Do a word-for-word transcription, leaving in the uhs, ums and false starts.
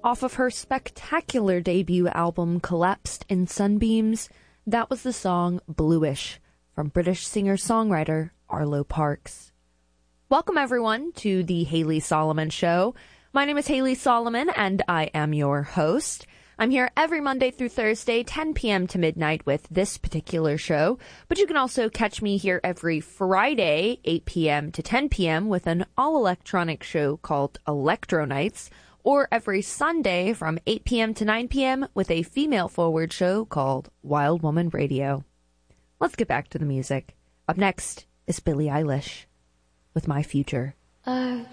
Off of her spectacular debut album Collapsed in Sunbeams, that was the song Bluish from British singer-songwriter Arlo Parks. Welcome everyone to the Hayley Solomon Show. My name is Hayley Solomon and I am your host. I'm here every Monday through Thursday, ten p.m. to midnight with this particular show, but you can also catch me here every Friday, eight p.m. to ten p.m. with an all-electronic show called Electro Nights, or every Sunday from eight p.m. to nine p.m. with a female-forward show called Wild Woman Radio. Let's get back to the music. Up next is Billie Eilish with My Future. I